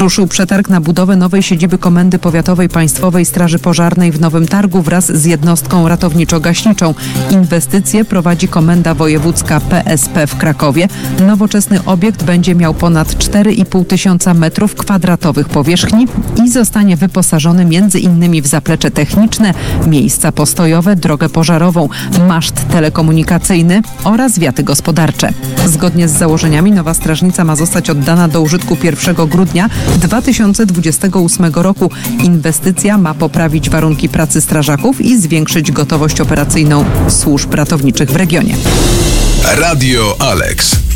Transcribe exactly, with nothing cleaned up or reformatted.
Ruszył przetarg na budowę nowej siedziby Komendy Powiatowej Państwowej Straży Pożarnej w Nowym Targu wraz z jednostką ratowniczo-gaśniczą. Inwestycję prowadzi Komenda Wojewódzka P S P w Krakowie. Nowoczesny obiekt będzie miał ponad cztery i pół tysiąca metrów kwadratowych powierzchni i zostanie wyposażony między innymi w zaplecze techniczne, miejsca postojowe, drogę pożarową, maszt telekomunikacyjny oraz wiaty gospodarcze. Zgodnie z założeniami nowa strażnica ma zostać oddana do użytku pierwszego grudnia dwa tysiące dwudziestego ósmego roku. Inwestycja ma poprawić warunki pracy strażaków i zwiększyć gotowość operacyjną służb ratowniczych w regionie. Radio Alex.